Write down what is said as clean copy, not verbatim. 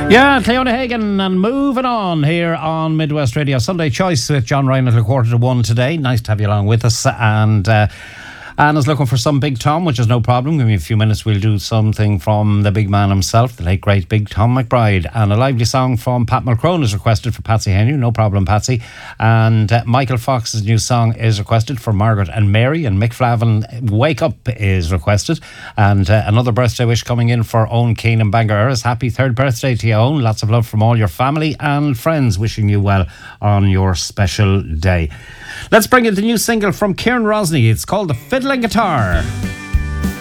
Yeah, Cleona Hagan and moving on here on Midwest Radio. Sunday Choice with John Ryan at 1:45 today. Nice to have you along with us. And Anna's looking for some Big Tom, which is no problem. Give me a few minutes, we'll do something from the big man himself, the late great Big Tom McBride. And a lively song from Pat Mulcrone is requested for Patsy Henry. No problem, Patsy. And Michael Fox's new song is requested for Margaret and Mary. And Mick Flavin, Wake Up, is requested. And another birthday wish coming in for Owen Keane and Bangareras. Happy third birthday to you, Owen. Lots of love from all your family and friends, wishing you well on your special day. Let's bring in the new single from Kieran Rosny. It's called The Fiddling Guitar.